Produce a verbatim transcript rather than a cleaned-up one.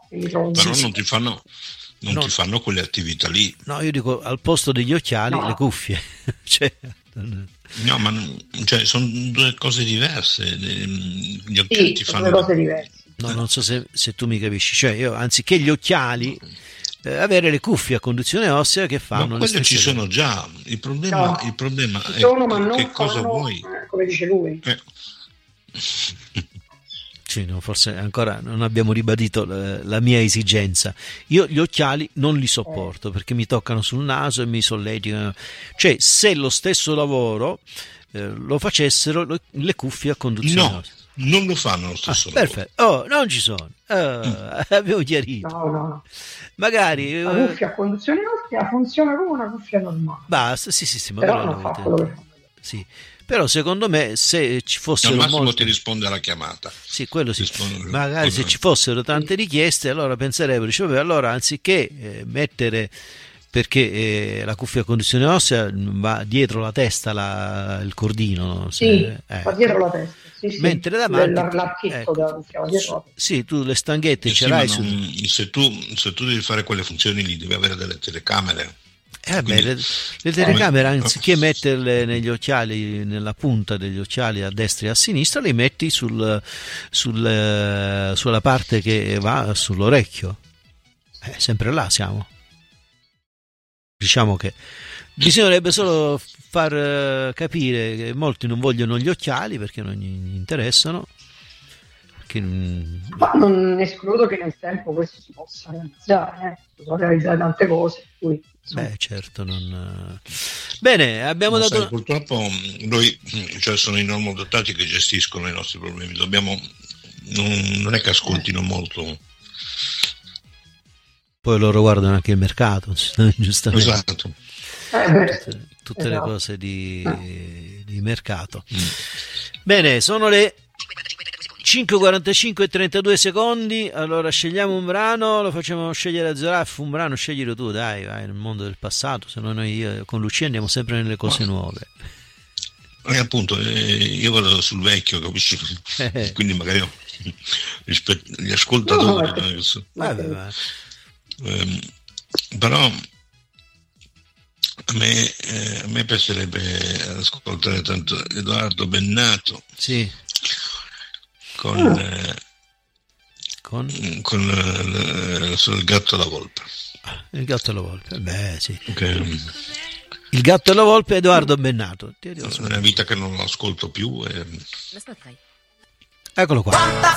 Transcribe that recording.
Quindi sono... Però sì, non ti fanno non no. ti fanno quelle attività lì. No, io dico al posto degli occhiali no. le cuffie. Cioè, No, ma cioè, sono due cose diverse. Gli occhiali sì, ti sono fanno due cose diverse. no, non so se, se tu mi capisci. Cioè, io anziché gli occhiali, eh, avere le cuffie a conduzione ossea che fanno ma le quelle stesse ci sono cose. già. Il problema, No, il problema ci è sono, ma che, non che cosa fanno, vuoi? eh, come dice lui. Eh. Sì, no, forse ancora non abbiamo ribadito la, la mia esigenza. Io gli occhiali non li sopporto perché mi toccano sul naso e mi solleticano. Cioè, se lo stesso lavoro eh, lo facessero le, le cuffie a conduzione No, ossea. non lo fanno lo Ah, stesso lavoro. perfetto. Oh, non ci sono. Oh, abbiamo chiarito. No, no, no. Magari La eh, cuffia a conduzione ossea funziona come una cuffia normale. basta. Sì, sì, sì, ma Però quello non fa l'avete- quello che fa. Sì. Però secondo me se ci Al fossero massimo molte... ti risponde alla chiamata. Sì, quello sì. Risponde- Magari se ci fossero tante richieste, allora penserebbero, dice, vabbè, allora anziché eh, mettere, perché eh, la cuffia a conduzione ossea va dietro la testa la- il cordino, no? Se- Sì, eh. va dietro la testa. Sì, sì. Mentre davanti, L- l'archetto ecco, della cuffia va dietro la testa. sì, tu le stanghette Eh ce sì, ma l'hai su... non- se, tu, se tu devi fare quelle funzioni lì, devi avere delle telecamere. Eh, vabbè, Quindi- le, le telecamere, come- anziché metterle negli occhiali, nella punta degli occhiali a destra e a sinistra, le metti sul, sul, eh, sulla parte che va sull'orecchio. Eh, sempre là siamo. Diciamo che bisognerebbe solo far eh, capire che molti non vogliono gli occhiali perché non gli gli interessano. Perché, mm, Ma non escludo che nel tempo questo si possa realizzare, eh. Si possono realizzare tante cose. per Cui, insomma, beh, certo, non... Bene, abbiamo Ma dato... sai, purtroppo noi, cioè sono i normodotati che gestiscono i nostri problemi. Dobbiamo, non, non è che ascoltino molto. Poi loro guardano anche il mercato, giustamente. Esatto. eh, beh, Tutte, tutte le esatto. cose di, di mercato. Bene, sono le cinque e quarantacinque e trentadue secondi. Allora scegliamo un brano, lo facciamo scegliere a Zoraf. Un brano sceglielo tu, dai, vai nel mondo del passato, se no noi io, con Lucia andiamo sempre nelle cose nuove. E appunto, eh, io vado sul vecchio, capisci? Eh. Quindi magari rispetto, gli ascoltatori. No, no, non è che- Vabbè, va. ehm, però a me, eh, a me piacerebbe ascoltare tanto Edoardo Bennato Sì, con, Mm. eh, con con eh, il, sul gatto e la volpe. il gatto e la volpe. Beh, sì. Che Il gatto e la volpe, Edoardo Bennato. Ti è una vita che non ascolto più. E... Eccolo qua.